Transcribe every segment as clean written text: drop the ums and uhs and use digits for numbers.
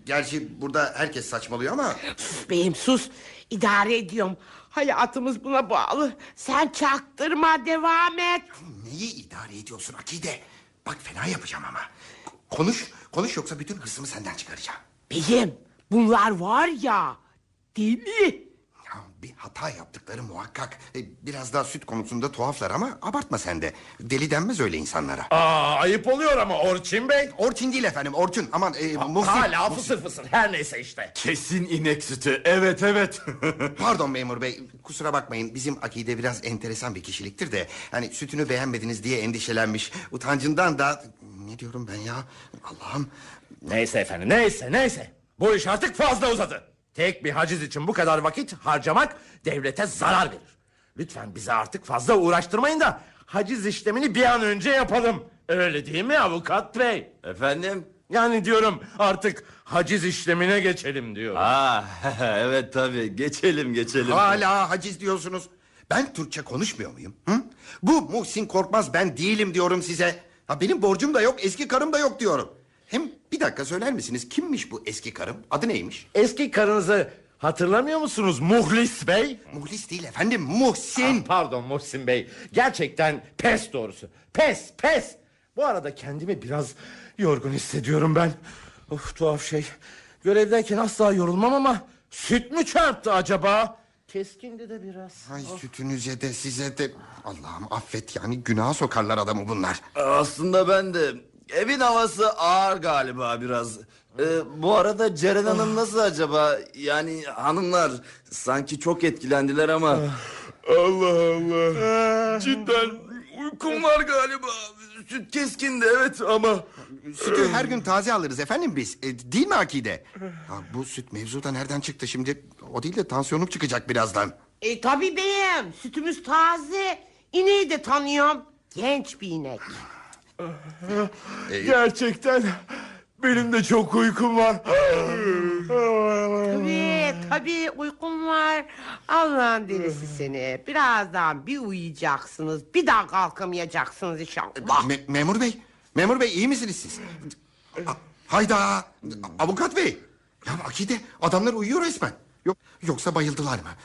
Gerçi burada herkes saçmalıyor ama... Sus beyim sus. İdare ediyorum. Hayatımız buna bağlı. Sen çaktırma, devam et. Neyi idare ediyorsun Akide? Bak fena yapacağım ama. Konuş yoksa bütün hırsımı senden çıkaracağım. Beyim bunlar var ya, deli. Ya, bir hata yaptıkları muhakkak. Biraz daha süt konusunda tuhaflar ama abartma sen de. Deli denmez öyle insanlara. Ayıp oluyor ama Orçun Bey. Orçun değil efendim, Orçun. Aman Muhsin. Hala fısır fısır, her neyse işte. Kesin inek sütü. Evet. Pardon memur bey, kusura bakmayın. Bizim Akide biraz enteresan bir kişiliktir de... ...hani sütünü beğenmediniz diye endişelenmiş. Utancından da... Ne diyorum ben ya? Allah'ım. Neyse efendim, neyse. Bu iş artık fazla uzadı. Tek bir haciz için bu kadar vakit harcamak devlete zarar verir. Lütfen bizi artık fazla uğraştırmayın da haciz işlemini bir an önce yapalım. Öyle değil mi avukat bey? Efendim? Yani diyorum artık haciz işlemine geçelim diyorum. Evet tabii, geçelim. Hala haciz diyorsunuz. Ben Türkçe konuşmuyor muyum? Hı? Bu Muhsin Korkmaz ben değilim diyorum size. Benim borcum da yok, eski karım da yok diyorum. Hem bir dakika söyler misiniz, kimmiş bu eski karım? Adı neymiş? Eski karınızı hatırlamıyor musunuz Muhlis Bey? Muhlis değil efendim, Muhsin. Pardon Muhsin Bey. Gerçekten pes doğrusu. Pes. Bu arada kendimi biraz yorgun hissediyorum ben. Of, tuhaf şey. Görevdeyken asla yorulmam ama süt mü çarptı acaba? Keskindi de biraz. Ay sütünüze de size de... Allah'ım affet, yani günaha sokarlar adamı bunlar. Aslında ben de... Evin havası ağır galiba biraz. Bu arada Ceren Hanım nasıl acaba? Yani hanımlar sanki çok etkilendiler ama... Allah. Cidden uykum var galiba. Süt keskindi evet ama... Sütü her gün taze alırız efendim biz. Değil mi Akide? Bu süt mevzu da nereden çıktı şimdi? O değil de tansiyonum çıkacak birazdan. Tabii beyim, sütümüz taze. İneği de tanıyorum. Genç bir inek. Gerçekten benim de çok uykum var. Tabii uykum var. Allah'ın delisi seni. Birazdan bir uyuyacaksınız. Bir daha kalkamayacaksınız inşallah. Memur bey iyi misiniz siz? Hayda. Avukat bey. Ya Akide, adamlar uyuyor resmen. Yoksa bayıldılar mı?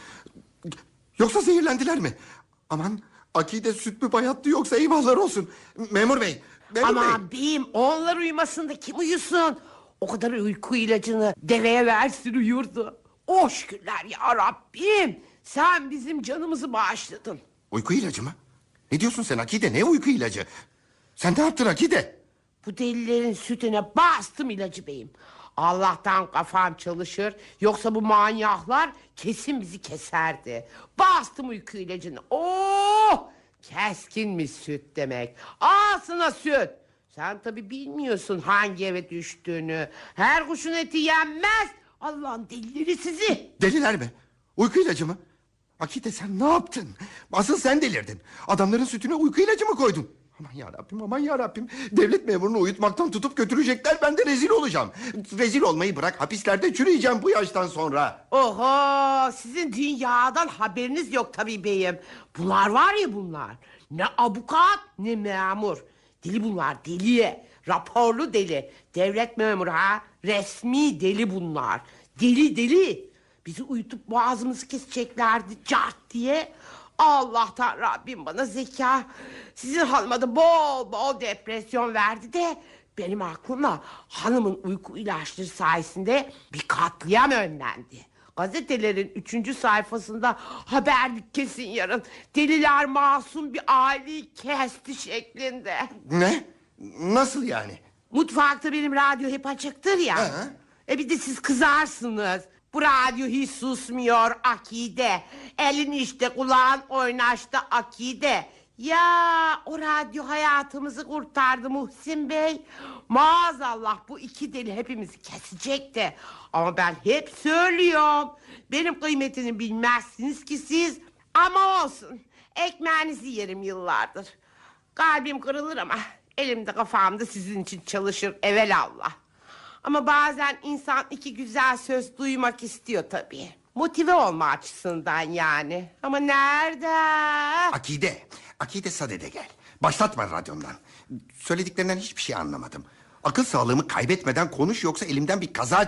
Yoksa zehirlendiler mi? Aman Akide süt mü bayattı yoksa eyvahlar olsun. Memur bey. Aman beyim, onlar uyumasın da kim uyusun? O kadar uyku ilacını deveye versin uyurdu. Oh şükürler ya Rabbim. Sen bizim canımızı bağışladın. Uyku ilacı mı? Ne diyorsun sen Akide, ne uyku ilacı? Sen ne yaptın Akide? Bu delilerin sütüne bastım ilacı beyim. Allah'tan kafam çalışır. Yoksa bu manyaklar kesin bizi keserdi. Bastım uyku ilacını. Oh! Keskinmiş süt demek. Ağzına süt. Sen tabii bilmiyorsun hangi eve düştüğünü. Her kuşun eti yenmez. Allah'ın delileri sizi. Deliler mi? Uyku ilacı mı? Akide sen ne yaptın? Asıl sen delirdin. Adamların sütüne uyku ilacı mı koydun? Aman yarabbim. Devlet memurunu uyutmaktan tutup götürecekler. Ben de rezil olacağım. Rezil olmayı bırak, hapislerde çürüyeceğim bu yaştan sonra. Oho, sizin dünyadan haberiniz yok tabii beyim. Bunlar var ya bunlar. Ne avukat ne memur. Deli bunlar, deli. Raporlu deli. Devlet memuru ha. Resmi deli bunlar. Deli. Bizi uyutup boğazımızı keseceklerdi cart diye. Allah'tan Rabbim bana zeka. Sizin hanıma da bol bol depresyon verdi de... ...benim aklımla hanımın uyku ilaçları sayesinde bir katliam önlendi. Gazetelerin 3. sayfasında haberlik kesin yarın. Deliler masum bir aileyi kesti şeklinde. Ne? Nasıl yani? Mutfakta benim radyo hep açıktır ya. Bir de siz kızarsınız. Bu radyo hiç susmuyor Akide. Elin işte kulağın oynaşta Akide. Ya o radyo hayatımızı kurtardı Muhsin Bey. Maazallah bu iki deli hepimizi kesecekti. Ama ben hep söylüyorum. Benim kıymetini bilmezsiniz ki siz. Ama olsun. Ekmeğinizi yerim yıllardır. Kalbim kırılır ama elimde kafamda sizin için çalışır evelallah. Ama bazen insan iki güzel söz duymak istiyor tabii. Motive olma açısından yani. Ama nerede? Akide sadede gel. Başlatma radyondan. Söylediklerinden hiçbir şey anlamadım. Akıl sağlığımı kaybetmeden konuş yoksa elimden bir kaza